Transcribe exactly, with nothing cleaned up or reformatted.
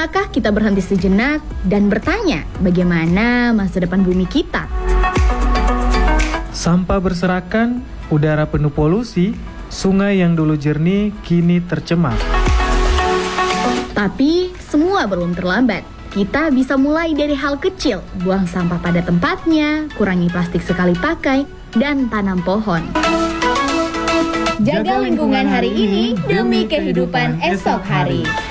Pernahkah kita berhenti sejenak dan bertanya bagaimana masa depan bumi kita? Sampah berserakan, udara penuh polusi, sungai yang dulu jernih kini tercemar. Tapi semua belum terlambat. Kita bisa mulai dari hal kecil, buang sampah pada tempatnya, kurangi plastik sekali pakai, dan tanam pohon. Jaga lingkungan hari ini demi kehidupan esok hari.